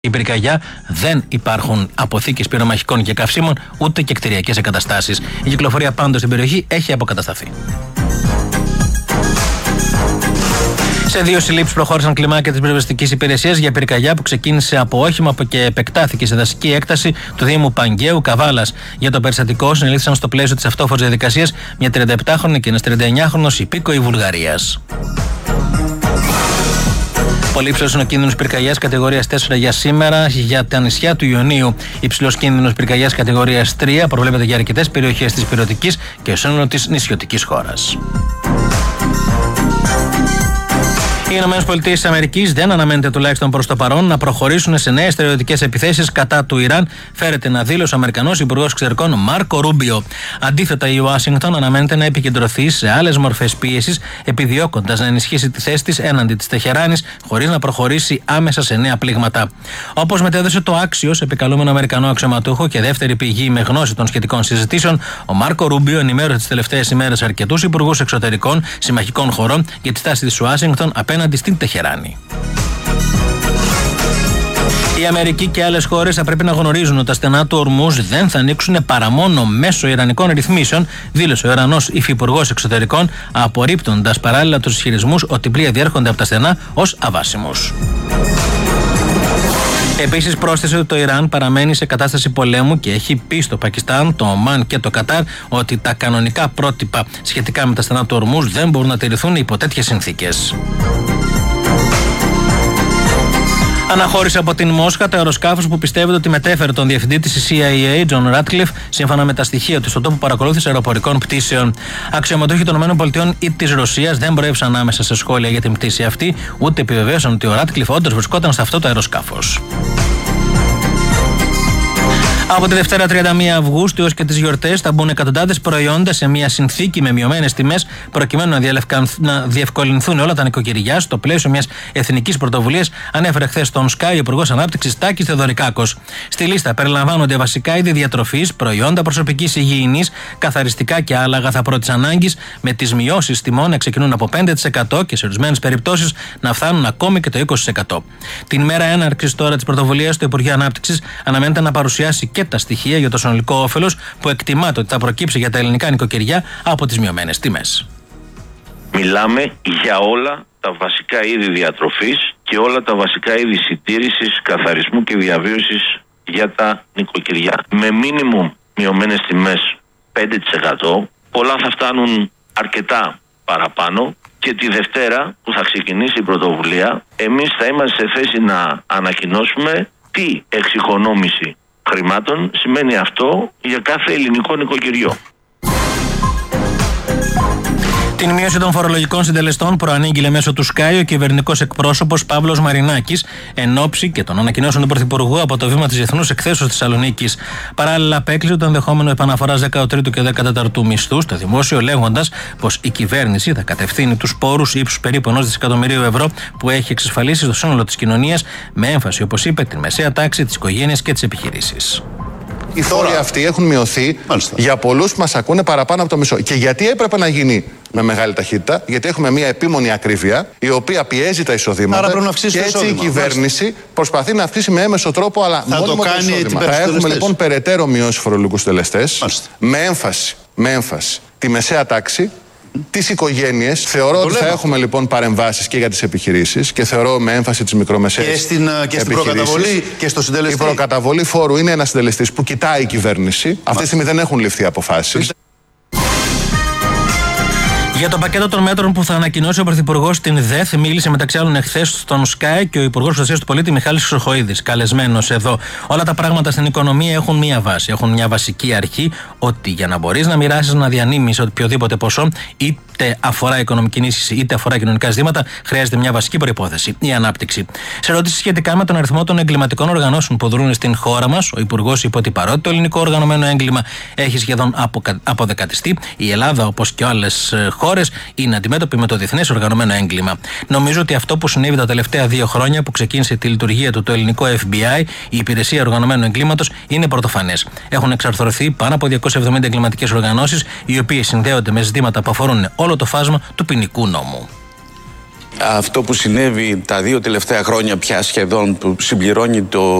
Η πυρκαγιά δεν υπάρχουν αποθήκες πυρομαχικών και καυσίμων ούτε και κτηριακές εγκαταστάσεις. Η κυκλοφορία πάντως στην περιοχή έχει αποκατασταθεί. Σε 2 συλλήψεις προχώρησαν κλιμάκια της πυροσβεστικής υπηρεσίας για πυρκαγιά που ξεκίνησε από όχημα και επεκτάθηκε σε δασική έκταση του Δήμου Παγκαίου Καβάλας. Για το περιστατικό συνελήφθησαν στο πλαίσιο της αυτόφορης διαδικασίας μια 37χρονη και ένας 39χρονος υπήκοοι Βουλγαρίας. Πολύ υψηλός είναι ο κίνδυνος πυρκαγιάς κατηγορίας 4 για σήμερα για τα νησιά του Ιωνίου. Υψηλός κίνδυνος πυρκαγιάς κατηγορίας 3 προβλέπεται για αρκετές περιοχές της ηπειρωτικής και σύνολο της νησιωτικής χώρας. Οι ΗΠΑ δεν αναμένεται τουλάχιστον προς το παρόν να προχωρήσουν σε νέες στερεωτικές επιθέσεις κατά του Ιράν, φέρεται να δήλωσε ο Αμερικανός Υπουργός Εξωτερικών Μάρκο Ρούμπιο. Αντίθετα, η Ουάσιγκτον αναμένεται να επικεντρωθεί σε άλλες μορφές πίεσης, επιδιώκοντας να ενισχύσει τη θέση της έναντι της Τεχεράνης, χωρίς να προχωρήσει άμεσα σε νέα πλήγματα. Όπως μετέδωσε το Axios, επικαλούμενο Αμερικανό αξιωματούχο και δεύτερη πηγή με γνώση των σχετικών συζητήσεων, ο Μάρκο Ρούμπιο ενημέρωσε τις τελευταίες ημέρες αρκετούς υπουργούς εξωτερικών συμμαχικών χωρών για τη στάση της Ουάσιγκτον απέναντι στην Τεχεράνη. Η Αμερική και άλλες χώρες θα πρέπει να γνωρίζουν ότι τα στενά του Ορμούζ δεν θα ανοίξουν παρά μόνο μέσω ιρανικών ρυθμίσεων, δήλωσε ο Ιρανός υφυπουργός εξωτερικών, απορρίπτοντας παράλληλα τους ισχυρισμούς ότι πλοία διέρχονται από τα στενά ως αβάσιμους. Επίσης πρόσθεσε ότι το Ιράν παραμένει σε κατάσταση πολέμου και έχει πει στο Πακιστάν, το Ομάν και το Κατάρ ότι τα κανονικά πρότυπα σχετικά με τα στενά του Ορμούζ δεν μπορούν να τηρηθούν υπό τέτοιες συνθήκες. Αναχώρησε από την Μόσχα το αεροσκάφος που πιστεύετε ότι μετέφερε τον διευθυντή της CIA, John Ratcliffe, σύμφωνα με τα στοιχεία του στον τόπο παρακολούθησης αεροπορικών πτήσεων. Αξιωματούχοι των ΗΠΑ ή της Ρωσίας δεν προέβησαν άμεσα σε σχόλια για την πτήση αυτή, ούτε επιβεβαίωσαν ότι ο Ratcliffe όντως βρισκόταν σε αυτό το αεροσκάφος. Από τη Δευτέρα 31 Αυγούστου έως και τις γιορτές θα μπουν εκατοντάδες προϊόντα σε μια συνθήκη με μειωμένες τιμές, προκειμένου να διευκολυνθούν όλα τα νοικοκυριά στο πλαίσιο μιας εθνικής πρωτοβουλίας, ανέφερε χθες στον Sky ο Υπουργός Ανάπτυξης Τάκης Θεοδωρικάκος. Στη λίστα περιλαμβάνονται βασικά είδη διατροφής, προϊόντα προσωπικής υγιεινής, καθαριστικά και άλλα αγαθά πρώτης ανάγκης, με τις μειώσεις τιμών να ξεκινούν από 5% και σε ορισμένες περιπτώσεις να φτάνουν ακόμη και το 20%. Την μέρα έναρξης τώρα της πρωτοβουλίας, το Υπουργείο Ανάπτυξης αναμένεται να παρουσιάσει και τα στοιχεία για το συνολικό όφελος που εκτιμάται ότι θα προκύψει για τα ελληνικά νοικοκυριά από τις μειωμένες τιμές. Μιλάμε για όλα τα βασικά είδη διατροφής και όλα τα βασικά είδη συντήρησης, καθαρισμού και διαβίωσης για τα νοικοκυριά. Με μίνιμουμ μειωμένες τιμές 5%, πολλά θα φτάνουν αρκετά παραπάνω και τη Δευτέρα που θα ξεκινήσει η πρωτοβουλία, εμείς θα είμαστε σε θέση να ανακοινώσουμε τι εξοικονόμηση χρημάτων σημαίνει αυτό για κάθε ελληνικό νοικοκυριό. Την μείωση των φορολογικών συντελεστών προανήγγειλε μέσω του Sky ο κυβερνητικός εκπρόσωπος Παύλος Μαρινάκης εν ώψη και των ανακοινώσεων του Πρωθυπουργού από το βήμα της Διεθνούς Εκθέσεως Θεσσαλονίκης. Παράλληλα, απέκλεισε το ενδεχόμενο επαναφοράς 13ου και 14ου μισθού στο δημόσιο, λέγοντας πως η κυβέρνηση θα κατευθύνει τους πόρους ύψους περίπου 1 δισεκατομμυρίου ευρώ που έχει εξασφαλίσει στο σύνολο της κοινωνίας, με έμφαση, όπως είπε, τη μεσαία τάξη, τις οικογένειες και τις επιχειρήσεις. Οι φόροι αυτοί έχουν μειωθεί για πολλούς που μας ακούνε παραπάνω από το μισό. Και γιατί έπρεπε να γίνει με μεγάλη ταχύτητα? Γιατί έχουμε μια επίμονη ακρίβεια η οποία πιέζει τα εισοδήματα. Και έτσι η κυβέρνηση προσπαθεί να αυξήσει με έμεσο τρόπο, αλλά μόνιμο το εισόδημα. Θα έχουμε λοιπόν περαιτέρω μειώσει φορολογικούς συντελεστές με έμφαση τη μεσαία τάξη, τις οικογένειες. Θεωρώ ότι θα έχουμε λοιπόν παρεμβάσεις και για τις επιχειρήσεις και θεωρώ με έμφαση τις μικρομεσαίες επιχειρήσεις. Και στην προκαταβολή και στο συντελεστή. Η προκαταβολή φόρου είναι ένας συντελεστής που κοιτάει η κυβέρνηση. Αυτή τη στιγμή δεν έχουν ληφθεί αποφάσεις. Για το πακέτο των μέτρων που θα ανακοινώσει ο Πρωθυπουργός στην ΔΕΘ, μίλησε μεταξύ άλλων εχθές στον Sky και ο Υπουργός Προστασίας του Πολίτη Μιχάλης Χρυσοχοΐδης, καλεσμένος εδώ. Όλα τα πράγματα στην οικονομία έχουν μία βάση. Έχουν μια βασική αρχή ότι για να μπορείς να μοιράσεις, να διανύμεις οποιοδήποτε ποσό, είτε αφορά οικονομική ενίσχυση είτε αφορά κοινωνικά ζητήματα, χρειάζεται μια βασική προϋπόθεση: η ανάπτυξη. Σε ερώτηση σχετικά με τον αριθμό των εγκληματικών οργανώσεων που δρούν στην χώρα μας, ο Υπουργός είπε ότι παρότι το ελληνικό οργανωμένο έγκλημα έχει σχεδόν αποδεκατιστεί, η Ελλάδα, όπως και άλλες χώρες, είναι αντιμέτωποι με το διεθνές οργανωμένο έγκλημα. Νομίζω ότι αυτό που συνέβη τα τελευταία 2 χρόνια που ξεκίνησε τη λειτουργία του το ελληνικό FBI, η Υπηρεσία Οργανωμένου Εγκλήματος, είναι πρωτοφανές. Έχουν εξαρθρωθεί πάνω από 270 εγκληματικές οργανώσεις, οι οποίες συνδέονται με ζητήματα που αφορούν όλο το φάσμα του ποινικού νόμου. Αυτό που συνέβη τα 2 τελευταία χρόνια πια σχεδόν, που συμπληρώνει το